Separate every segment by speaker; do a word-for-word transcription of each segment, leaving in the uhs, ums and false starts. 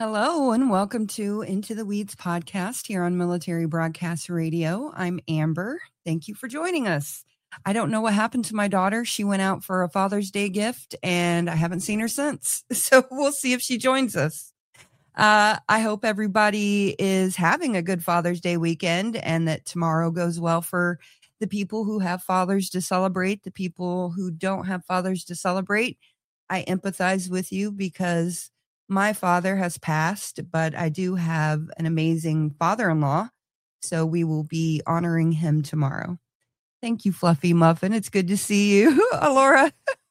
Speaker 1: Hello and welcome to Into the Weeds podcast here on Military Broadcast Radio. I'm Amber. Thank you for joining us. I don't know what happened to my daughter. She went out for a Father's Day gift and I haven't seen her since. So we'll see if she joins us. Uh, I hope everybody is having a good Father's Day weekend and that tomorrow goes well for the people who have fathers to celebrate, the people who don't have fathers to celebrate. I empathize with you because my father has passed, but I do have an amazing father-in-law, so we will be honoring him tomorrow. Thank you, Fluffy Muffin. It's good to see you, Alora.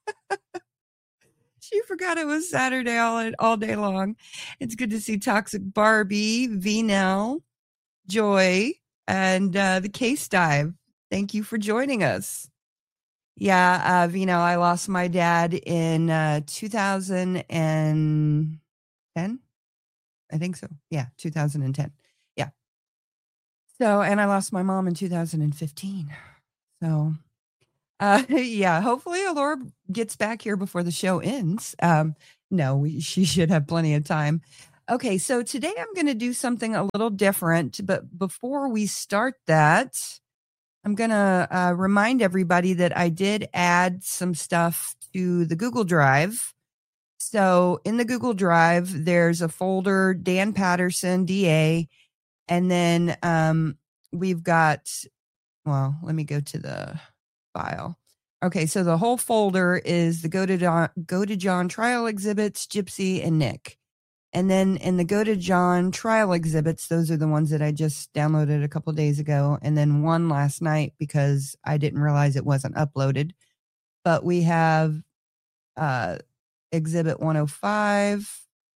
Speaker 1: She forgot it was Saturday all, all day long. It's good to see Toxic Barbie, V-Nell, Joy, and uh, the Case Dive. Thank you for joining us. Yeah, uh, V-Nell, I lost my dad in uh, two thousand ten. I think so. Yeah, two thousand ten. Yeah. So, and I lost my mom in two thousand fifteen. So, uh, yeah, hopefully Alora gets back here before the show ends. Um, no, we, she should have plenty of time. Okay, so today I'm going to do something a little different, but before we start that, I'm going to uh, remind everybody that I did add some stuff to the Google Drive. So in the Google Drive, there's a folder, Dan Patterson, D A, and then um, we've got, well, let me go to the file. Okay, so the whole folder is the Go to John, Go to John trial exhibits, Gypsy, and Nick. And then in the Go to John trial exhibits, those are the ones that I just downloaded a couple of days ago, and then one last night because I didn't realize it wasn't uploaded. But we have uh, Exhibit one oh five,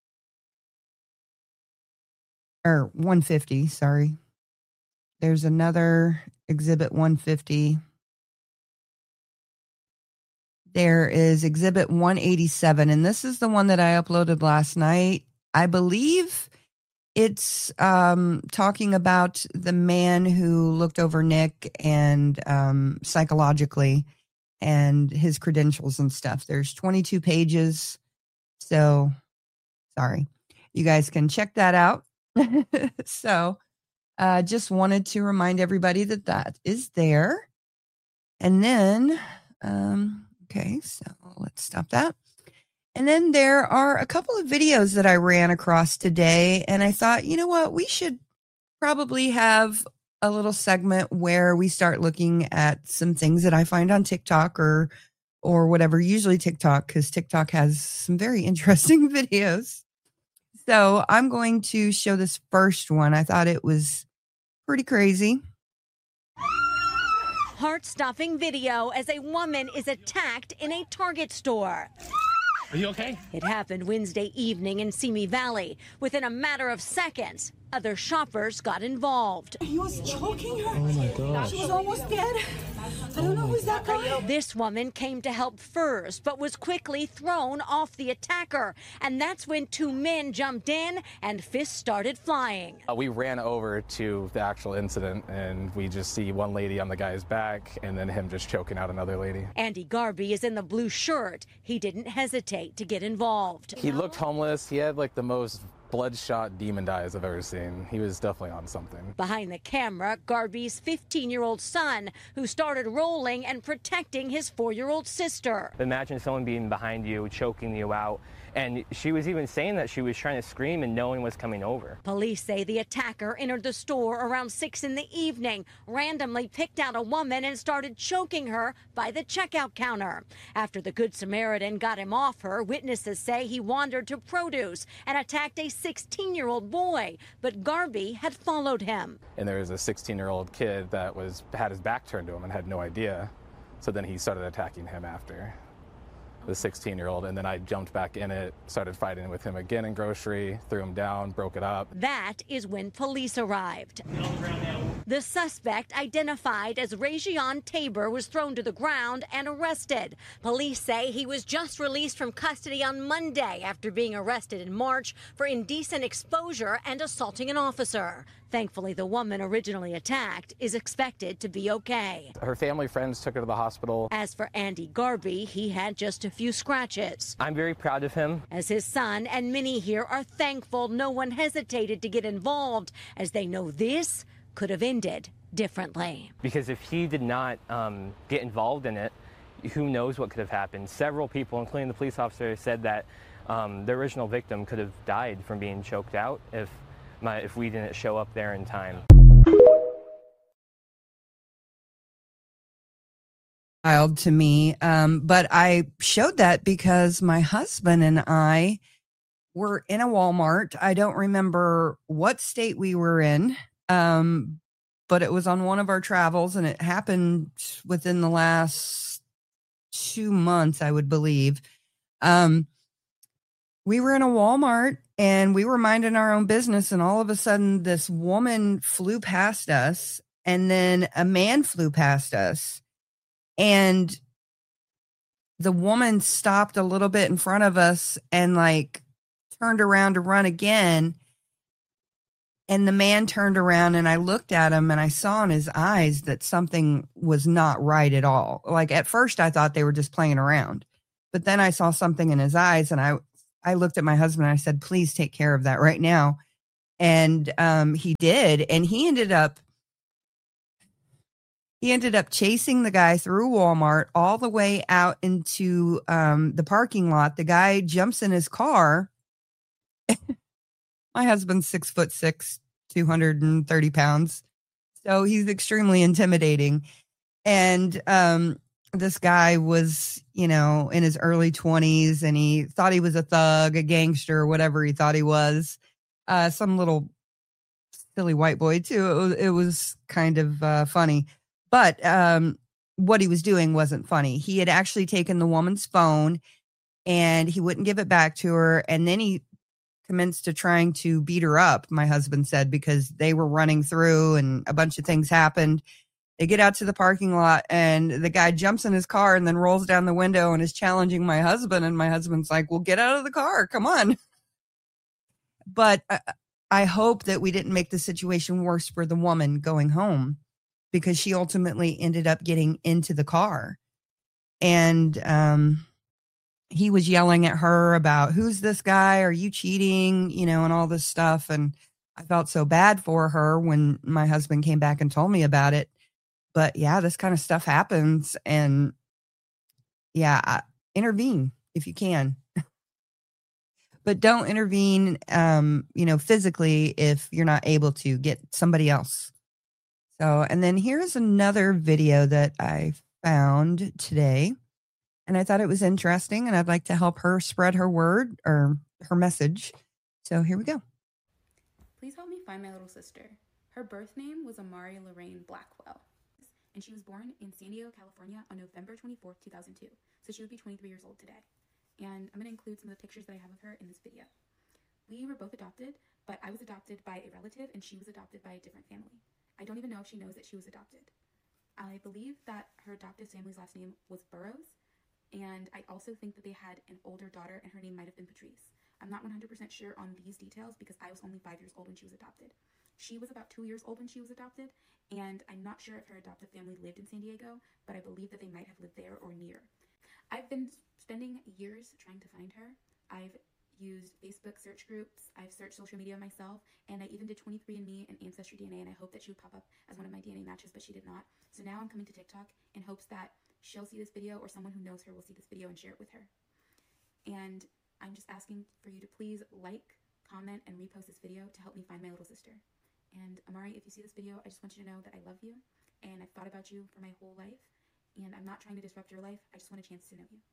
Speaker 1: or one fifty, sorry. There's another Exhibit one fifty. There is Exhibit one eighty-seven, and this is the one that I uploaded last night. I believe it's um, talking about the man who looked over Nick and um, psychologically and his credentials and stuff. There's twenty-two pages. So, sorry. You guys can check that out. So, uh, just wanted to remind everybody that that is there. And then, um, okay, so let's stop that. And then there are a couple of videos that I ran across today, and I thought, you know what, we should probably have a little segment where we start looking at some things that I find on TikTok or or whatever, usually TikTok, because TikTok has some very interesting videos. So I'm going to show this first one. I thought it was pretty crazy.
Speaker 2: Heart-stopping video as a woman is attacked in a Target store.
Speaker 3: Are you okay?
Speaker 2: It happened Wednesday evening in Simi Valley. Within a matter of seconds, other shoppers got involved.
Speaker 4: He was choking her.
Speaker 3: Oh my gosh.
Speaker 4: She was almost dead. I don't know who's that guy.
Speaker 2: This woman came to help first, but was quickly thrown off the attacker. And that's when two men jumped in and fists started flying.
Speaker 3: Uh, we ran over to the actual incident and we just see one lady on the guy's back and then him just choking out another lady.
Speaker 2: Andy Garvey is in the blue shirt. He didn't hesitate to get involved.
Speaker 3: He looked homeless. He had like the most bloodshot demon eyes I've ever seen. He was definitely on something.
Speaker 2: Behind the camera, Garvey's fifteen-year-old son, who started rolling and protecting his four-year-old sister.
Speaker 5: Imagine someone being behind you, choking you out. And she was even saying that she was trying to scream and no one was coming over.
Speaker 2: Police say the attacker entered the store around six in the evening, randomly picked out a woman and started choking her by the checkout counter. After the Good Samaritan got him off her, witnesses say he wandered to produce and attacked a sixteen-year-old boy, but Garvey had followed him.
Speaker 3: And there was a sixteen-year-old kid that was had his back turned to him and had no idea. So then he started attacking him after. The sixteen-year-old, and then I jumped back in it, started fighting with him again in grocery, threw him down, broke it up.
Speaker 2: That is when police arrived. The suspect, identified as Rajion Tabor, was thrown to the ground and arrested. Police say he was just released from custody on Monday after being arrested in March for indecent exposure and assaulting an officer. Thankfully, the woman originally attacked is expected to be okay.
Speaker 3: Her family friends took her to the hospital.
Speaker 2: As for Andy Garvey, he had just a few scratches.
Speaker 5: I'm very proud of him.
Speaker 2: As his son and many here are thankful no one hesitated to get involved, as they know this could have ended differently.
Speaker 5: Because if he did not um, get involved in it, who knows what could have happened. Several people, including the police officer, said that um, the original victim could have died from being choked out if My, if we didn't show up there in time.
Speaker 1: Wild to me, um, but I showed that because my husband and I were in a Walmart. I don't remember what state we were in, um, but it was on one of our travels, and it happened within the last two months, I would believe. Um, we were in a Walmart, and we were minding our own business, and all of a sudden this woman flew past us, and then a man flew past us, and the woman stopped a little bit in front of us and like turned around to run again. And the man turned around, and I looked at him, and I saw in his eyes that something was not right at all. Like at first I thought they were just playing around, but then I saw something in his eyes, and I I looked at my husband and I said, please take care of that right now. And um, he did. And he ended up, he ended up chasing the guy through Walmart all the way out into um, the parking lot. The guy jumps in his car. My husband's six foot six, two hundred thirty pounds. So he's extremely intimidating. And um, this guy was, you know, in his early twenties, and he thought he was a thug, a gangster, whatever he thought he was. Uh, some little silly white boy too. It was, it was kind of uh, funny, but um, what he was doing wasn't funny. He had actually taken the woman's phone, and he wouldn't give it back to her. And then he commenced to trying to beat her up, my husband said, because they were running through and a bunch of things happened. They get out to the parking lot, and the guy jumps in his car and then rolls down the window and is challenging my husband. And my husband's like, well, get out of the car. Come on. But I, I hope that we didn't make the situation worse for the woman going home, because she ultimately ended up getting into the car. And um, he was yelling at her about, who's this guy? Are you cheating? You know, and all this stuff. And I felt so bad for her when my husband came back and told me about it. But yeah, this kind of stuff happens, and yeah, I, intervene if you can, but don't intervene, um, you know, physically if you're not able to. Get somebody else. So, and then here's another video that I found today, and I thought it was interesting, and I'd like to help her spread her word or her message. So here we go.
Speaker 6: Please help me find my little sister. Her birth name was Amari Lorraine Blackwell, and she was born in San Diego, California on November twenty-fourth, two thousand two. So she would be twenty-three years old today. And I'm going to include some of the pictures that I have of her in this video. We were both adopted, but I was adopted by a relative and she was adopted by a different family. I don't even know if she knows that she was adopted. I believe that her adoptive family's last name was Burrows, and I also think that they had an older daughter, and her name might have been Patrice. I'm not one hundred percent sure on these details because I was only five years old when she was adopted. She was about two years old when she was adopted, and I'm not sure if her adoptive family lived in San Diego, but I believe that they might have lived there or near. I've been spending years trying to find her. I've used Facebook search groups, I've searched social media myself, and I even did twenty-three and me and Ancestry D N A, and I hoped that she would pop up as one of my D N A matches, but she did not. So now I'm coming to TikTok in hopes that she'll see this video, or someone who knows her will see this video and share it with her. And I'm just asking for you to please like, comment, and repost this video to help me find my little sister. And Amari, if you see this video, I just want you to know that I love you, and I've thought about you for my whole life, and I'm not trying to disrupt your life. I just want a chance to know you.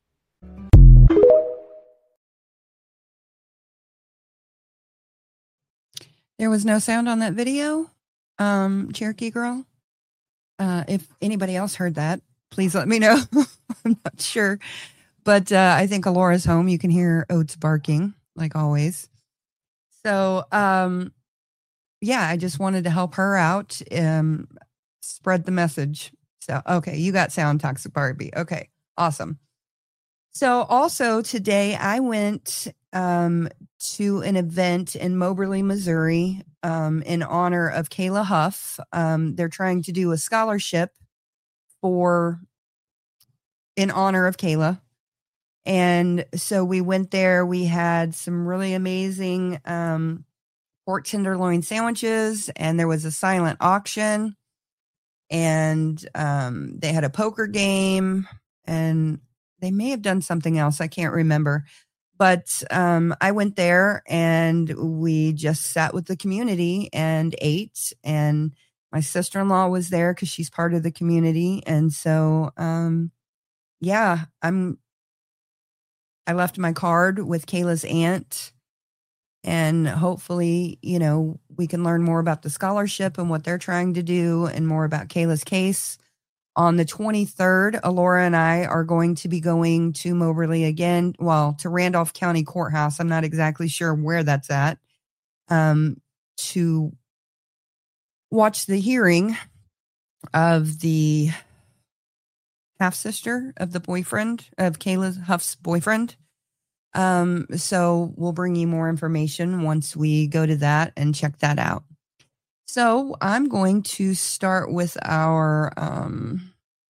Speaker 1: There was no sound on that video, um, Cherokee Girl. Uh, if anybody else heard that, please let me know. I'm not sure. But uh, I think Alora's home. You can hear Oates barking, like always. So, um, yeah, I just wanted to help her out, um, spread the message. So, okay, you got sound, Toxic Barbie. Okay, awesome. So also today I went um, to an event in Moberly, Missouri, um, in honor of Kayla Huff. Um, they're trying to do a scholarship for in honor of Kayla. And so we went there. We had some really amazing um, pork tenderloin sandwiches, and there was a silent auction, and um, they had a poker game, and they may have done something else. I can't remember. But um, I went there, and we just sat with the community and ate, and my sister-in-law was there because she's part of the community. And so, um, yeah, I'm, I left my card with Kayla's aunt, and hopefully, you know, we can learn more about the scholarship and what they're trying to do and more about Kayla's case. On the twenty-third, Alora and I are going to be going to Moberly again, well, to Randolph County Courthouse. I'm not exactly sure where that's at, um, to watch the hearing of the half-sister of the boyfriend, of Kayla Huff's boyfriend. Um, so we'll bring you more information once we go to that and check that out. So I'm going to start with our, um,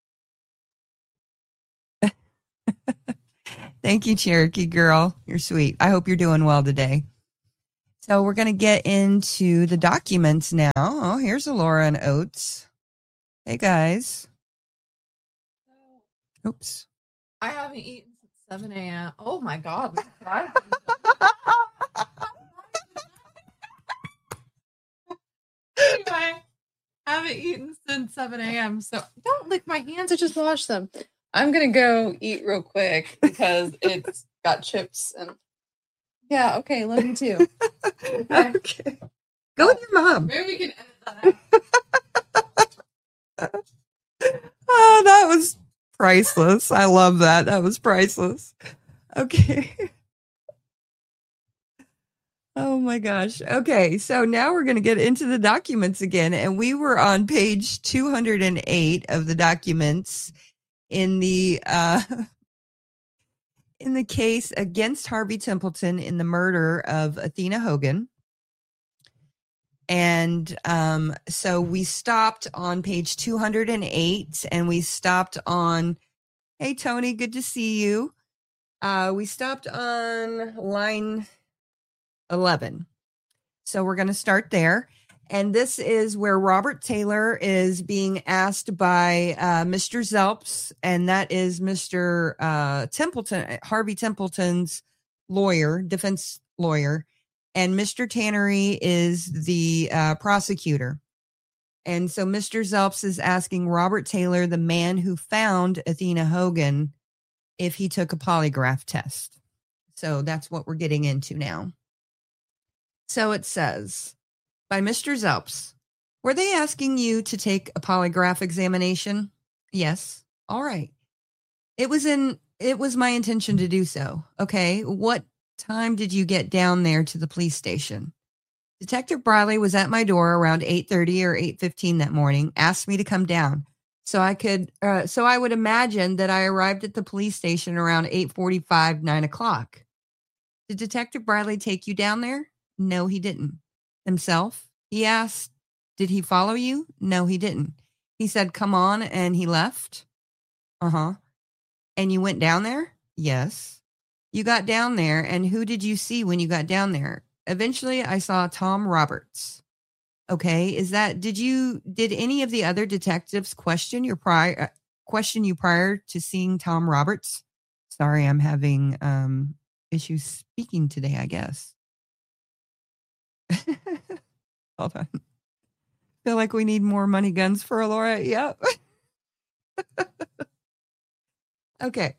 Speaker 1: thank you, Cherokee girl. You're sweet. I hope you're doing well today. So we're going to get into the documents now. Oh, here's Alora and Oates. Hey guys. Oops.
Speaker 7: I haven't eaten since seven a.m. Oh my God. Anyway, I haven't eaten since seven a.m. So don't lick my hands. I just washed them. I'm going to go eat real quick because it's got chips and yeah. Okay. Love you too.
Speaker 1: Okay. okay. Go with your mom.
Speaker 7: Maybe we can edit that out.
Speaker 1: Oh, that was priceless. I love that. That was priceless. Okay. Oh my gosh. Okay. So now we're going to get into the documents again. And we were on page two hundred eight of the documents in the, uh, in the case against Harvey Templeton in the murder of Athena Hogan. And um, so we stopped on page two hundred eight, and we stopped on, hey, Tony, good to see you. Uh, we stopped on line eleven. So we're going to start there. And this is where Robert Taylor is being asked by uh, Mister Zelps, and that is Mister Uh, Templeton, Harvey Templeton's lawyer, defense lawyer. And Mister Tannery is the uh, prosecutor. And so Mister Zelps is asking Robert Taylor, the man who found Athena Hogan, if he took a polygraph test. So that's what we're getting into now. So it says, by Mister Zelps, were they asking you to take a polygraph examination? Yes. All right. It was in, it was my intention to do so. Okay. What time did you get down there to the police station? Detective Briley was at my door around eight thirty or eight fifteen that morning, asked me to come down. So I could, uh, so I would imagine that I arrived at the police station around eight forty-five, nine o'clock. Did Detective Briley take you down there? No, he didn't. Himself? He asked, did he follow you? No, he didn't. He said, come on, and he left? Uh-huh. And you went down there? Yes. You got down there, and who did you see when you got down there? Eventually, I saw Tom Roberts. Okay, is that, did you, did any of the other detectives question your prior, uh, question you prior to seeing Tom Roberts? Sorry, I'm having um, issues speaking today, I guess. Hold on. Feel like we need more money guns for Alora. Yep. Okay.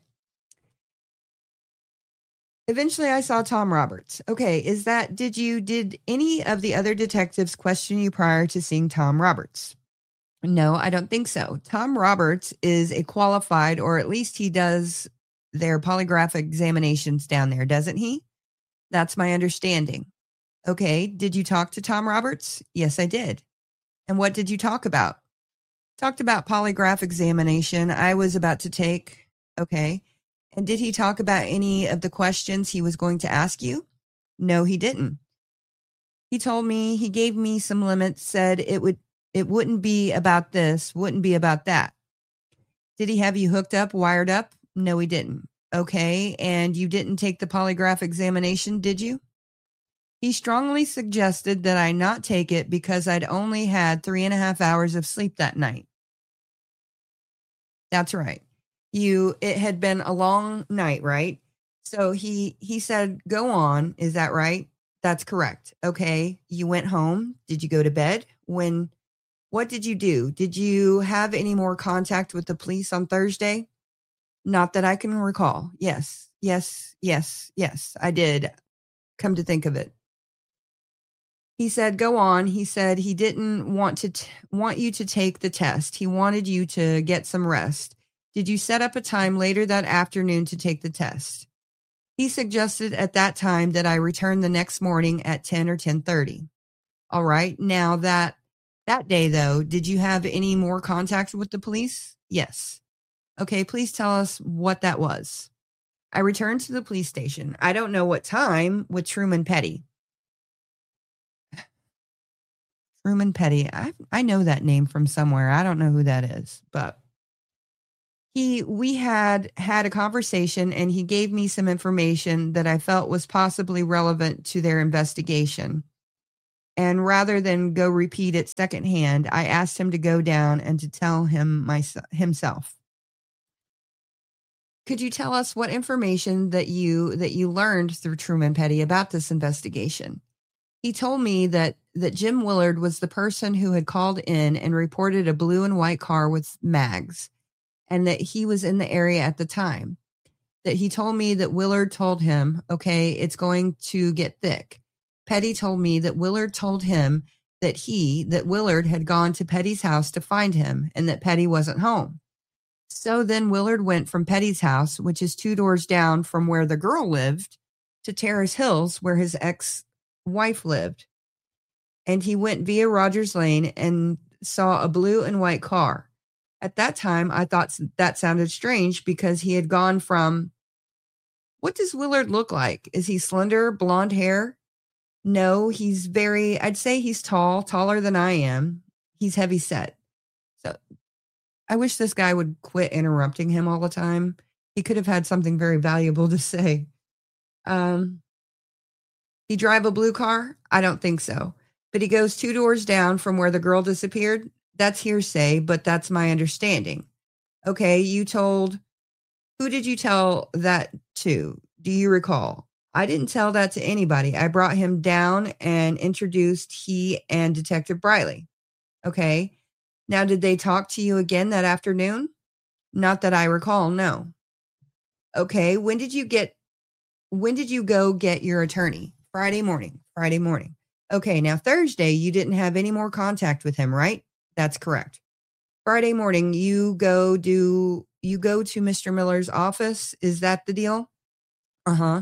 Speaker 1: Eventually, I saw Tom Roberts. Okay, is that, did you, did any of the other detectives question you prior to seeing Tom Roberts? No, I don't think so. Tom Roberts is a qualified, or at least he does their polygraph examinations down there, doesn't he? That's my understanding. Okay. Did you talk to Tom Roberts? Yes, I did. And what did you talk about? Talked about polygraph examination I was about to take. Okay. And did he talk about any of the questions he was going to ask you? No, he didn't. He told me, he gave me some limits, said it would, it wouldn't be about this, wouldn't be about that. Did he have you hooked up, wired up? No, he didn't. Okay. And you didn't take the polygraph examination, did you? He strongly suggested that I not take it because I'd only had three and a half hours of sleep that night. That's right. You, it had been a long night, right? So he, he said, go on. Is that right? That's correct. Okay. You went home. Did you go to bed? When, what did you do? Did you have any more contact with the police on Thursday? Not that I can recall. Yes, yes, yes, yes, I did. Come to think of it. He said, go on. He said he didn't want to t- want you to take the test. He wanted you to get some rest. Did you set up a time later that afternoon to take the test? He suggested at that time that I return the next morning at ten or ten thirty. All right. Now that that day, though, did you have any more contact with the police? Yes. Okay. Please tell us what that was. I returned to the police station. I don't know what time with Truman Petty. Truman Petty. I I know that name from somewhere. I don't know who that is, but he we had had a conversation and he gave me some information that I felt was possibly relevant to their investigation. And rather than go repeat it secondhand, I asked him to go down and to tell him my, himself. Could you tell us what information that you that you learned through Truman Petty about this investigation? He told me that that Jim Willard was the person who had called in and reported a blue and white car with mags, and that he was in the area at the time. That he told me that Willard told him, okay, it's going to get thick. Petty told me that Willard told him that he, that Willard had gone to Petty's house to find him and that Petty wasn't home. So then Willard went from Petty's house, which is two doors down from where the girl lived, to Terrace Hills, where his ex-wife lived. And he went via Rogers Lane and saw a blue and white car. At that time, I thought that sounded strange because he had gone from, what does Willard look like? Is he slender, blonde hair? No, he's very, I'd say he's tall, taller than I am. He's heavy set. So I wish this guy would quit interrupting him all the time. He could have had something very valuable to say. Um, he drive a blue car? I don't think so. But he goes two doors down from where the girl disappeared. That's hearsay, but that's my understanding. Okay, you told, who did you tell that to? Do you recall? I didn't tell that to anybody. I brought him down and introduced he and Detective Briley. Okay. Now, did they talk to you again that afternoon? Not that I recall, no. Okay. When did you get, when did you go get your attorney? Friday morning, Friday morning. Okay. Now, Thursday, you didn't have any more contact with him, right? That's correct. Friday morning, you go do, you go to Mister Miller's office. Is that the deal? Uh-huh.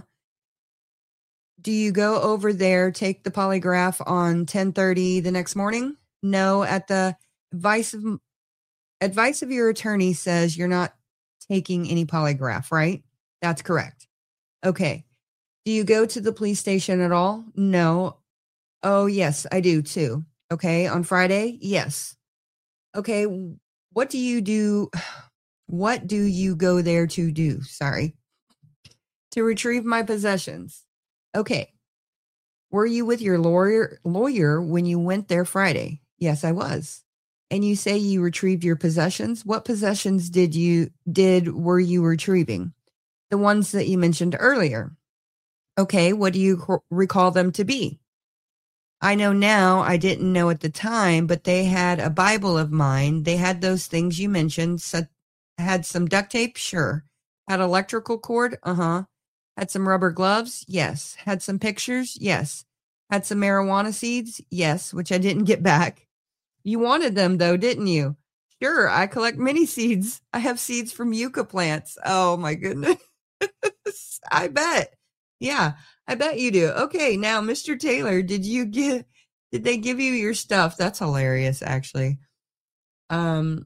Speaker 1: Do you go over there, take the polygraph on ten thirty the next morning? No, at the advice of, advice of your attorney says you're not taking any polygraph, right? That's correct. Okay. Do you go to the police station at all? No. Oh, yes, I do too. Okay. On Friday? Yes. Okay. What do you do? What do you go there to do? Sorry. To retrieve my possessions. Okay. Were you with your lawyer lawyer when you went there Friday? Yes, I was. And you say you retrieved your possessions? What possessions did you did were you retrieving? The ones that you mentioned earlier. Okay, what do you recall them to be? I know now, I didn't know at the time, but they had a Bible of mine. They had those things you mentioned. So, had some duct tape? Sure. Had electrical cord? Uh-huh. Had some rubber gloves? Yes. Had some pictures? Yes. Had some marijuana seeds? Yes, which I didn't get back. You wanted them though, didn't you? Sure, I collect many seeds. I have seeds from yucca plants. Oh my goodness. I bet. Yeah, I bet you do. Okay, now, Mister Taylor, did you get? Did they give you your stuff? That's hilarious, actually. Um.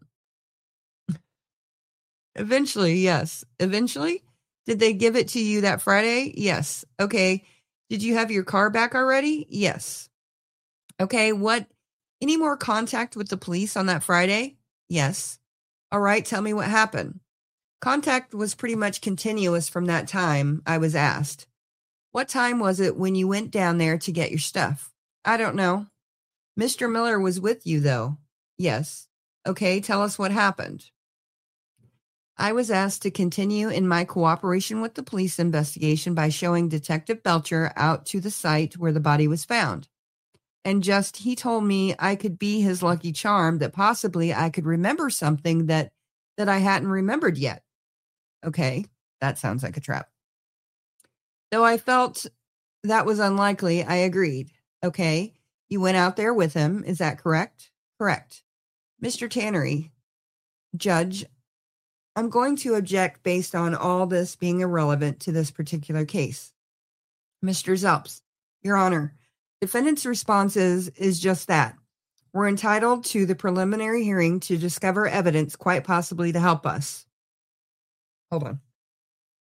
Speaker 1: Eventually, yes. Eventually, did they give it to you that Friday? Yes. Okay. Did you have your car back already? Yes. Okay. What? Any more contact with the police on that Friday? Yes. All right. Tell me what happened. Contact was pretty much continuous from that time, I was asked. What time was it when you went down there to get your stuff? I don't know. Mister Miller was with you, though. Yes. Okay. Tell us what happened. I was asked to continue in my cooperation with the police investigation by showing Detective Belcher out to the site where the body was found. And just he told me I could be his lucky charm, that possibly I could remember something that that I hadn't remembered yet. Okay, that sounds like a trap. Though I felt that was unlikely, I agreed. Okay, you went out there with him, is that correct? Correct. Mister Tannery, Judge, I'm going to object based on all this being irrelevant to this particular case. Mister Zelps, Your Honor, defendant's response is, is just that. We're entitled to the preliminary hearing to discover evidence, quite possibly to help us. Hold on.